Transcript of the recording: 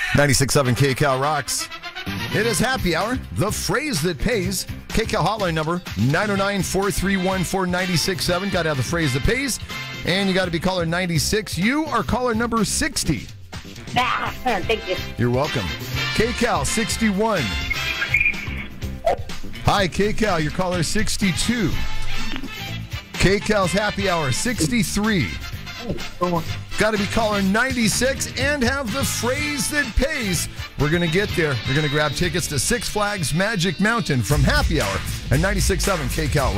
96.7 KCal rocks. It is happy hour, the phrase that pays. KCal hotline number 909-431-4967. Got to have the phrase that pays. And you got to be caller 96. You are caller number 60. Thank you. You're welcome. KCal 61. Hi, KCal. You're caller 62. KCal's happy hour 63. Got to be caller 96 and have the phrase that pays. We're going to get there. We're going to grab tickets to Six Flags Magic Mountain from happy hour at 96.7 KCal.